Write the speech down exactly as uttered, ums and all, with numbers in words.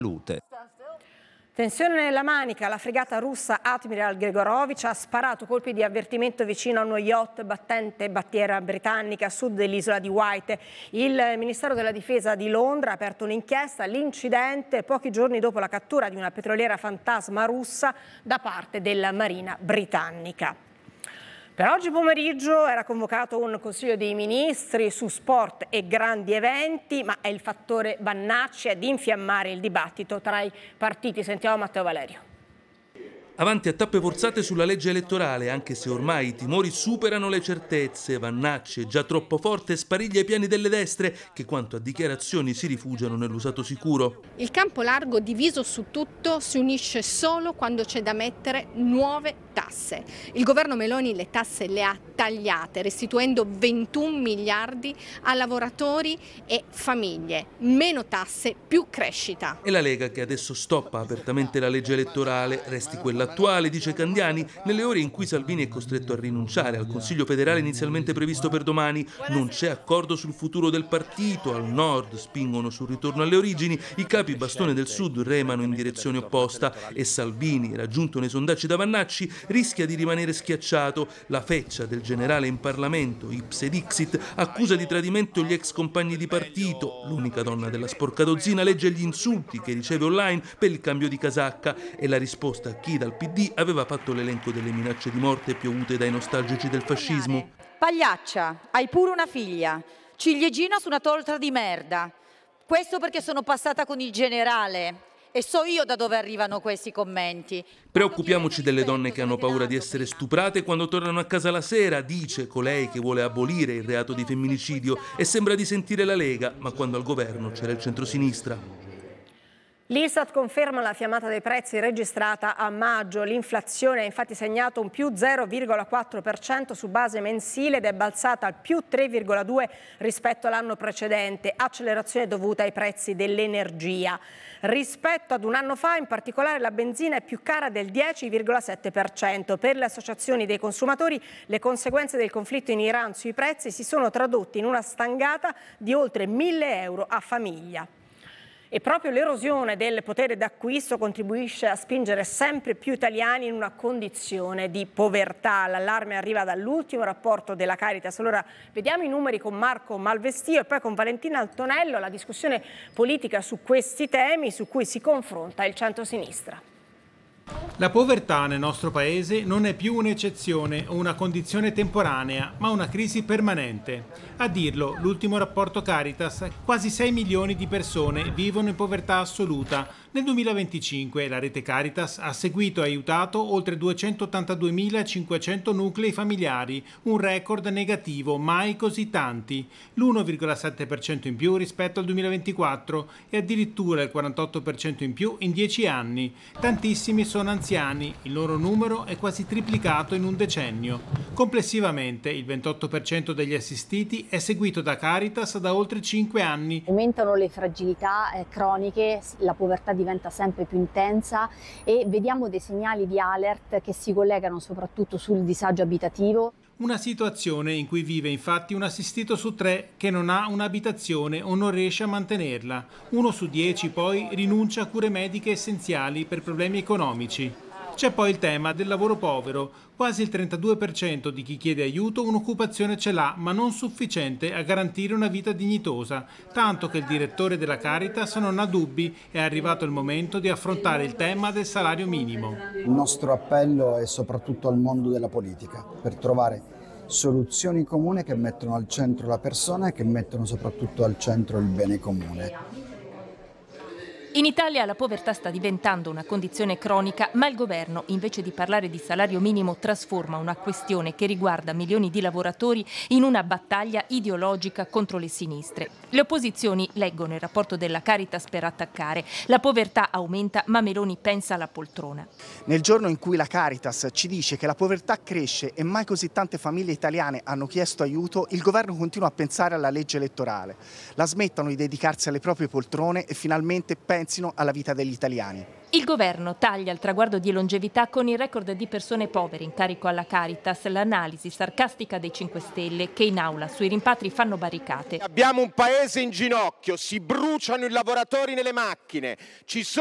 salute. Tensione nella Manica, la fregata russa Admiral Gregorovic ha sparato colpi di avvertimento vicino a uno yacht battente bandiera britannica a sud dell'isola di Wight. Il Ministero della Difesa di Londra ha aperto un'inchiesta all'incidente pochi giorni dopo la cattura di una petroliera fantasma russa da parte della Marina britannica. Per oggi pomeriggio era convocato un Consiglio dei Ministri su sport e grandi eventi, ma è il fattore Vannacci ad infiammare il dibattito tra i partiti. Sentiamo Matteo Valerio. Avanti a tappe forzate sulla legge elettorale, anche se ormai i timori superano le certezze. Vannacci è già troppo forte e spariglia i piani delle destre, che quanto a dichiarazioni si rifugiano nell'usato sicuro. Il campo largo diviso su tutto si unisce solo quando c'è da mettere nuove tasse. Il governo Meloni le tasse le ha tagliate, restituendo ventuno miliardi a lavoratori e famiglie. Meno tasse, più crescita. E la Lega, che adesso stoppa apertamente la legge elettorale, resti quella attuale, dice Candiani, nelle ore in cui Salvini è costretto a rinunciare al Consiglio federale inizialmente previsto per domani. Non c'è accordo sul futuro del partito, al nord spingono sul ritorno alle origini, i capi bastone del sud remano in direzione opposta e Salvini, raggiunto nei sondaggi da Vannacci, rischia di rimanere schiacciato. La feccia del generale in Parlamento, ipse dixit, accusa di tradimento gli ex compagni di partito. L'unica donna della sporca dozzina legge gli insulti che riceve online per il cambio di casacca e la risposta a chi dal P D aveva fatto l'elenco delle minacce di morte piovute dai nostalgici del fascismo. Pagliaccia, hai pure una figlia, ciliegina su una torta di merda. Questo perché sono passata con il generale e so io da dove arrivano questi commenti. Preoccupiamoci delle donne che hanno paura di essere stuprate quando tornano a casa la sera, dice colei che vuole abolire il reato di femminicidio e sembra di sentire la Lega, ma quando al governo c'era il centrosinistra. L'Istat conferma la fiammata dei prezzi registrata a maggio. L'inflazione ha infatti segnato un più zero virgola quattro per cento su base mensile ed è balzata al più tre virgola due per cento rispetto all'anno precedente, accelerazione dovuta ai prezzi dell'energia. Rispetto ad un anno fa, in particolare, la benzina è più cara del dieci virgola sette per cento. Per le associazioni dei consumatori, le conseguenze del conflitto in Iran sui prezzi si sono tradotte in una stangata di oltre mille euro a famiglia. E proprio l'erosione del potere d'acquisto contribuisce a spingere sempre più italiani in una condizione di povertà. L'allarme arriva dall'ultimo rapporto della Caritas. Allora vediamo i numeri con Marco Malvestio e poi con Valentina Antonello, la discussione politica su questi temi su cui si confronta il centrosinistra. La povertà nel nostro paese non è più un'eccezione o una condizione temporanea, ma una crisi permanente. A dirlo, l'ultimo rapporto Caritas, quasi sei milioni di persone vivono in povertà assoluta. Nel duemilaventicinque la rete Caritas ha seguito e aiutato oltre duecentottantaduemilacinquecento nuclei familiari, un record negativo, mai così tanti, l'uno virgola sette per cento in più rispetto al duemilaventiquattro e addirittura il quarantotto per cento in più in dieci anni. Tantissimi sono anziani, il loro numero è quasi triplicato in un decennio. Complessivamente il ventotto per cento degli assistiti è seguito da Caritas da oltre cinque anni. Aumentano le fragilità eh, croniche, la povertà diventa sempre più intensa e vediamo dei segnali di alert che si collegano soprattutto sul disagio abitativo. Una situazione in cui vive infatti un assistito su tre che non ha un'abitazione o non riesce a mantenerla. Uno su dieci poi rinuncia a cure mediche essenziali per problemi economici. C'è poi il tema del lavoro povero. Quasi il trentadue per cento di chi chiede aiuto un'occupazione ce l'ha, ma non sufficiente a garantire una vita dignitosa, tanto che il direttore della Caritas non ha dubbi, è arrivato il momento di affrontare il tema del salario minimo. Il nostro appello è soprattutto al mondo della politica, per trovare soluzioni comuni che mettono al centro la persona e che mettono soprattutto al centro il bene comune. In Italia la povertà sta diventando una condizione cronica, ma il governo, invece di parlare di salario minimo, trasforma una questione che riguarda milioni di lavoratori in una battaglia ideologica contro le sinistre. Le opposizioni leggono il rapporto della Caritas per attaccare. La povertà aumenta, ma Meloni pensa alla poltrona. Nel giorno in cui la Caritas ci dice che la povertà cresce e mai così tante famiglie italiane hanno chiesto aiuto, il governo continua a pensare alla legge elettorale. La smettano di dedicarsi alle proprie poltrone e finalmente pensano pensino alla vita degli italiani. Il governo taglia il traguardo di longevità con il record di persone povere in carico alla Caritas, l'analisi sarcastica dei cinque Stelle che in aula sui rimpatri fanno barricate. Abbiamo un paese in ginocchio, si bruciano i lavoratori nelle macchine, ci sono